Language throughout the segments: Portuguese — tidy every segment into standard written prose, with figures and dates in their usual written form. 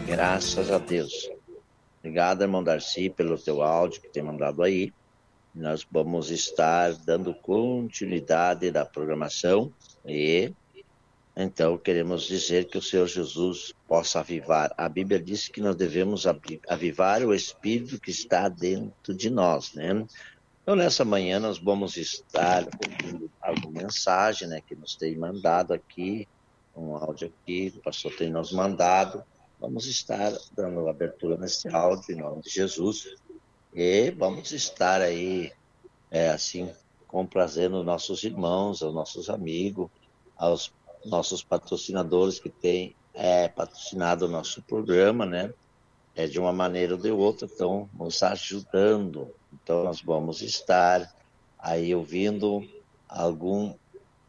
Graças a Deus. Obrigado, irmão Darcy, pelo teu áudio que tem mandado aí. Nós vamos estar dando continuidade da programação e então queremos dizer que o Senhor Jesus possa avivar. A Bíblia diz que nós devemos avivar o Espírito que está dentro de nós, né? Então nessa manhã nós vamos estar ouvindo alguma mensagem, né, que nos tem mandado aqui, um áudio aqui, o pastor tem nos mandado. Vamos estar dando abertura nesse áudio em nome de Jesus e vamos estar aí assim, complazendo nossos irmãos, aos nossos amigos, aos nossos patrocinadores que têm patrocinado o nosso programa, né? De uma maneira ou de outra, estão nos ajudando. Então, nós vamos estar aí ouvindo alguma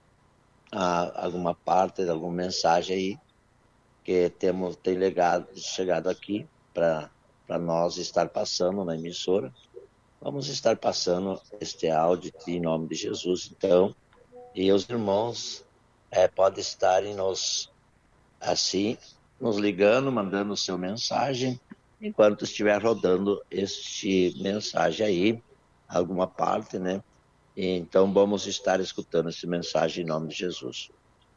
parte, alguma mensagem aí que tem chegado aqui para nós estar passando na emissora. Vamos estar passando este áudio em nome de Jesus, então, e os irmãos podem estar nos ligando, mandando sua mensagem, enquanto estiver rodando este mensagem aí, alguma parte, né? Então vamos estar escutando essa mensagem em nome de Jesus.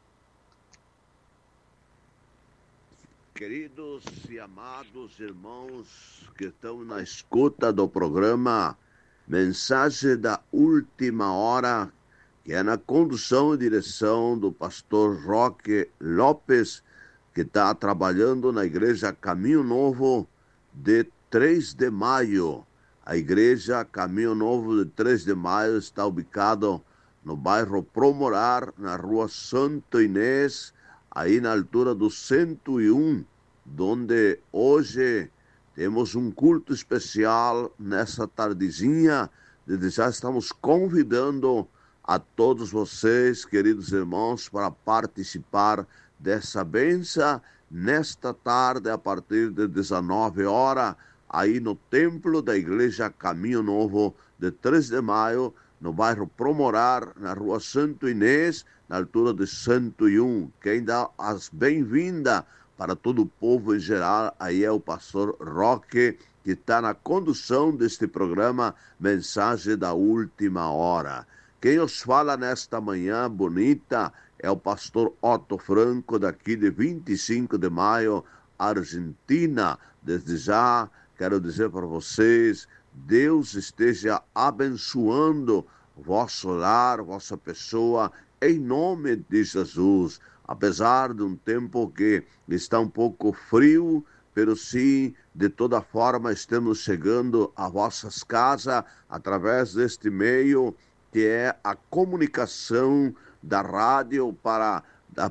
Queridos e amados irmãos que estão na escuta do programa Mensagem da Última Hora, que é na condução e direção do pastor Roque Lopes, que está trabalhando na Igreja Caminho Novo de 3 de Maio. A Igreja Caminho Novo de 3 de Maio está ubicada no bairro Promorar, na rua Santo Inês, aí na altura do 101, onde hoje temos um culto especial nessa tardezinha. Desde já estamos convidando a todos vocês, queridos irmãos, para participar dessa bênção nesta tarde, a partir de 19 horas, aí no templo da Igreja Caminho Novo de 3 de Maio, no bairro Promorar, na rua Santo Inês, na altura de 101. Quem dá as bem-vindas para todo o povo em geral, aí é o pastor Roque, que está na condução deste programa Mensagem da Última Hora. Quem os fala nesta manhã bonita é o pastor Otto Franco, daqui de 25 de maio, Argentina. Desde já, quero dizer para vocês, Deus esteja abençoando vosso lar, vossa pessoa, em nome de Jesus. Apesar de um tempo que está um pouco frio, pero sim, de toda forma, estamos chegando a vossas casas através deste meio, que é a comunicação da rádio para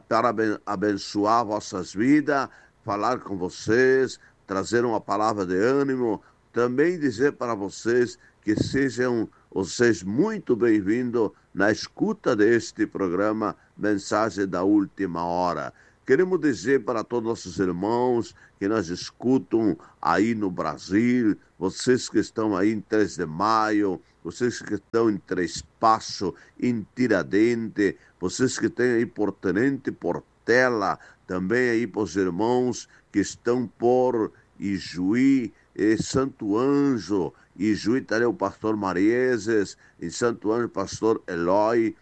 abençoar vossas vidas, falar com vocês, trazer uma palavra de ânimo, também dizer para vocês que sejam vocês muito bem-vindos na escuta deste programa Mensagem da Última Hora. Queremos dizer para todos nossos irmãos que nos escutam aí no Brasil, vocês que estão aí em 3 de Maio, vocês que estão em Três Passos, em Tiradentes, vocês que estão aí por Tenente Portela, também aí para os irmãos que estão por Ijuí, Santo Anjo, Ijuí também o pastor Marieses, em Santo Anjo o pastor Eloy,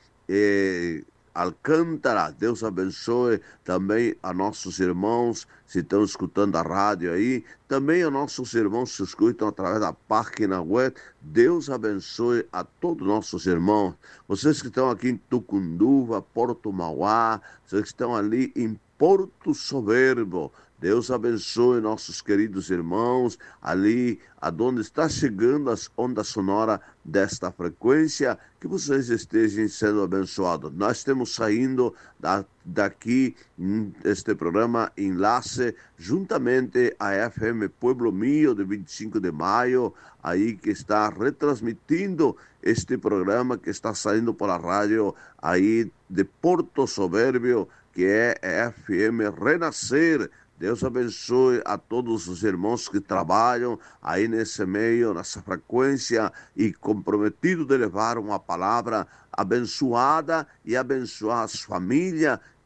Alcântara. Deus abençoe também a nossos irmãos se estão escutando a rádio aí, também a nossos irmãos que escutam através da página web. Deus abençoe a todos nossos irmãos, vocês que estão aqui em Tucunduva, Porto Mauá, vocês que estão ali em Porto Soberbo. Deus abençoe nossos queridos irmãos ali aonde está chegando as ondas sonoras desta frequência, que vocês estejam sendo abençoados. Nós estamos saindo daqui este programa Enlace, juntamente a FM Pueblo Mío de 25 de maio, aí que está retransmitindo este programa que está saindo pela rádio aí de Porto Soberbio, que é a FM Renascer. Deus abençoe a todos os irmãos que trabalham aí nesse meio, nessa frequência, e comprometido de levar uma palavra abençoada e abençoar as famílias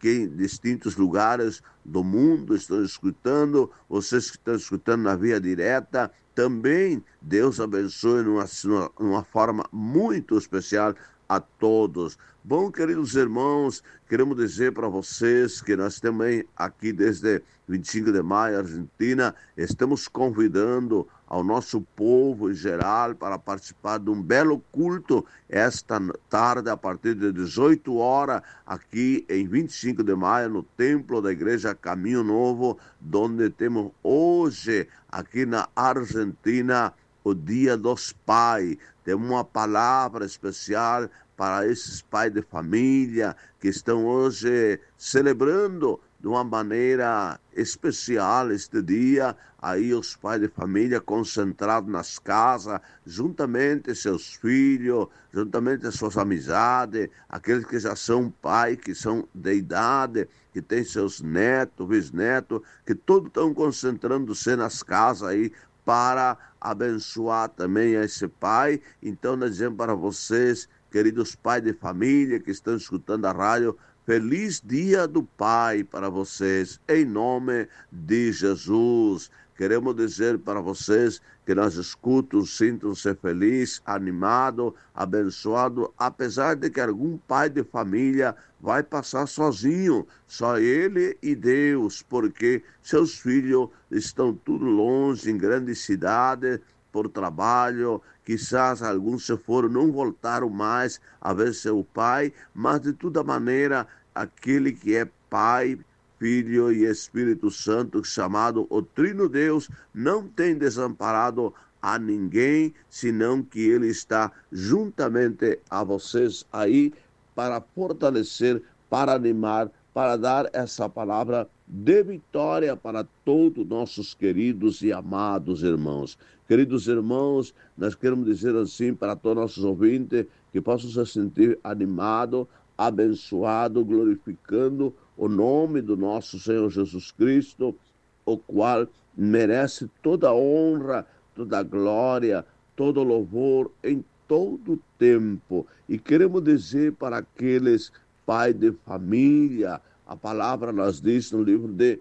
aqui em distintos lugares do mundo estão escutando, vocês que estão escutando na via direta, também Deus abençoe numa forma muito especial a todos. Bom, queridos irmãos, queremos dizer para vocês que nós também aqui desde 25 de maio, Argentina, estamos convidando ao nosso povo em geral para participar de um belo culto esta tarde a partir de 18 horas aqui em 25 de maio no templo da igreja Caminho Novo, onde temos hoje aqui na Argentina o Dia dos Pais. Tem uma palavra especial para esses pais de família que estão hoje celebrando de uma maneira especial este dia. Aí os pais de família concentrados nas casas, juntamente seus filhos, juntamente suas amizades, aqueles que já são pais, que são de idade, que têm seus netos, bisnetos, que todos estão concentrando-se nas casas aí para abençoar também esse pai. Então nós dizemos para vocês, queridos pais de família que estão escutando a rádio, feliz Dia do Pai para vocês, em nome de Jesus. Queremos dizer para vocês que nós escutam, sintam-se felizes, animados, abençoados, apesar de que algum pai de família vai passar sozinho, só ele e Deus, porque seus filhos estão tudo longe, em grandes cidades, por trabalho, quizás alguns se foram, não voltaram mais a ver seu pai, mas de toda maneira, aquele que é Pai, Filho e Espírito Santo, chamado o Trino Deus, não tem desamparado a ninguém, senão que ele está juntamente a vocês aí para fortalecer, para animar, para dar essa palavra de vitória para todos nossos queridos e amados irmãos. Queridos irmãos, nós queremos dizer assim para todos nossos ouvintes que possam se sentir animados, abençoados, glorificando o nome do nosso Senhor Jesus Cristo, o qual merece toda a honra, toda a glória, todo o louvor em todo o tempo. E queremos dizer para aqueles pais de família, a palavra nos diz no livro de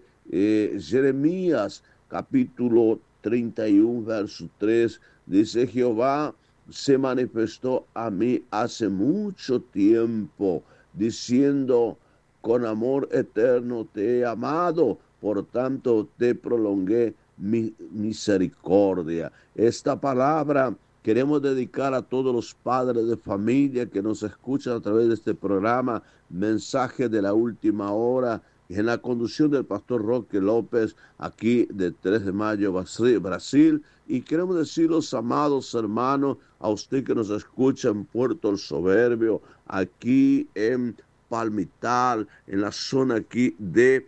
Jeremias, capítulo 31, verso 3, dice: Jehová se manifestou a mí hace mucho tiempo, diciendo, con amor eterno te he amado, por tanto te prolongué mi misericordia. Esta palabra queremos dedicar a todos los padres de familia que nos escuchan a través de este programa, Mensaje de la Última Hora, en la conducción del pastor Roque López, aquí de 3 de mayo, Brasil. Y queremos decir, los amados hermanos, a usted que nos escucha en Puerto El Soberbio, aquí en Palmital, en la zona aquí de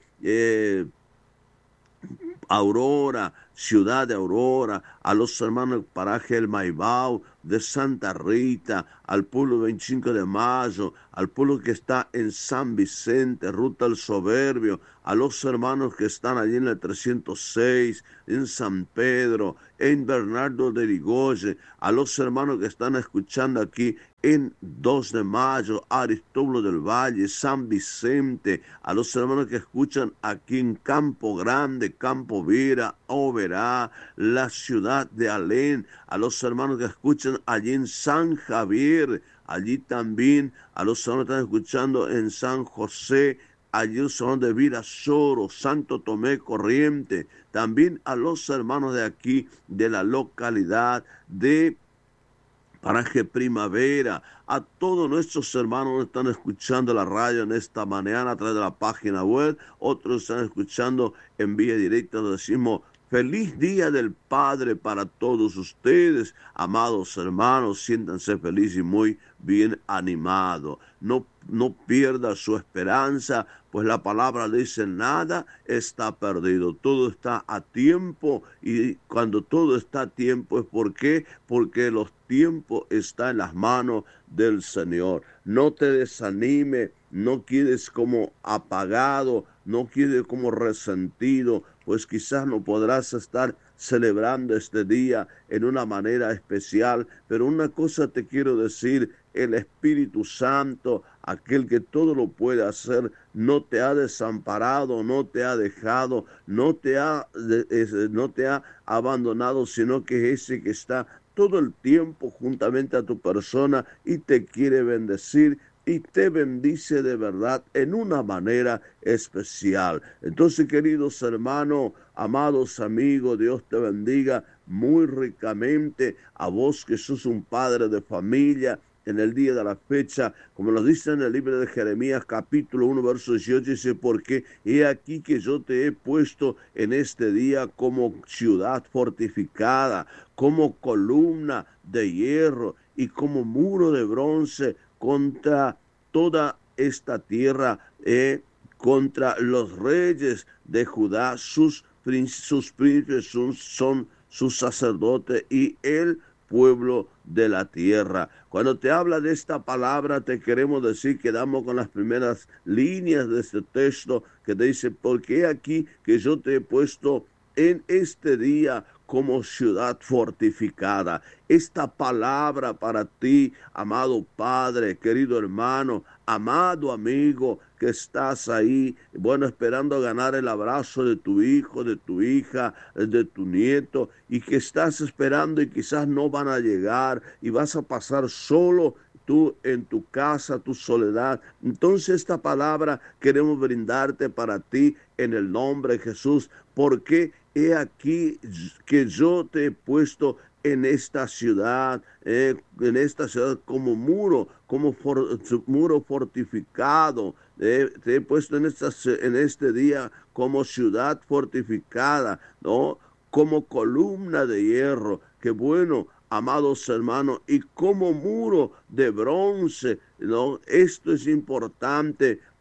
Aurora, ciudad de Aurora, a los hermanos del paraje El Maibao, de Santa Rita, al pueblo 25 de Mayo, al pueblo que está en San Vicente, Ruta El Soberbio, a los hermanos que están allí en el 306, en San Pedro, en Bernardo de Irigoyen, a los hermanos que están escuchando aquí en 2 de Mayo, Aristóbulo del Valle, San Vicente, a los hermanos que escuchan aquí en Campo Grande, Campo Vira, Oberá, la ciudad de Alén, a los hermanos que escuchan allí en San Javier, allí también a los hermanos que están escuchando en San José, allí los hermanos de Virasoro, Santo Tomé Corriente, también a los hermanos de aquí, de la localidad de Paraje Primavera, a todos nuestros hermanos que están escuchando la radio en esta mañana a través de la página web, otros están escuchando en vía directa, nos decimos feliz Día del Padre para todos ustedes, amados hermanos, siéntanse felices y muy bien animados. No pierda su esperanza, pues la palabra dice, nada está perdido, todo está a tiempo, y cuando todo está a tiempo es ¿por qué? Porque los tiempos están en las manos del Señor. No te desanime, no quedes como apagado, no quedes como resentido, pues quizás no podrás estar celebrando este día en una manera especial, pero una cosa te quiero decir, el Espíritu Santo aquel que todo lo puede hacer, no te ha desamparado, no te ha dejado, no te ha abandonado, sino que es ese que está todo el tiempo juntamente a tu persona y te quiere bendecir y te bendice de verdad en una manera especial. Entonces, queridos hermanos, amados amigos, Dios te bendiga muy ricamente a vos que sos un padre de familia. En el día de la fecha, como nos dice en el libro de Jeremías capítulo 1 verso 18, dice, porque he aquí que yo te he puesto en este día como ciudad fortificada, como columna de hierro y como muro de bronce contra toda esta tierra, contra los reyes de Judá, sus príncipes son sus sacerdotes y el pueblo de la tierra. Cuando te habla de esta palabra, te queremos decir que damos con las primeras líneas de este texto que te dice, porque he aquí que yo te he puesto en este día como ciudad fortificada. Esta palabra para ti, amado Padre, querido hermano, amado amigo, que estás ahí, bueno, esperando ganar el abrazo de tu hijo, de tu hija, de tu nieto, y que estás esperando y quizás no van a llegar y vas a pasar solo tú en tu casa, tu soledad. Entonces esta palabra queremos brindarte para ti en el nombre de Jesús, porque he aquí que yo te he puesto en esta ciudad como muro, muro fortificado. Te he puesto en este día como ciudad fortificada, ¿no? Como columna de hierro. Qué bueno, amados hermanos, y como muro de bronce, ¿no? Esto es importante